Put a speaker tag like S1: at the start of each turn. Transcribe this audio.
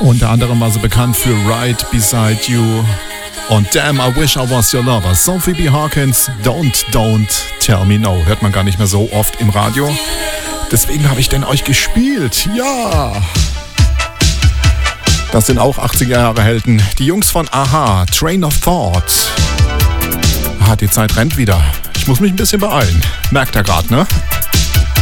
S1: Unter anderem war sie bekannt für Right Beside You und Damn, I Wish I Was Your Lover. Sophie B. Hawkins, Don't Tell Me No. Hört man gar nicht mehr so oft im Radio. Deswegen habe ich den euch gespielt. Ja! Das sind auch 80er Jahre Helden. Die Jungs von Aha, Train of Thought. Die Zeit rennt wieder. Ich muss mich ein bisschen beeilen. Merkt ihr gerade, ne?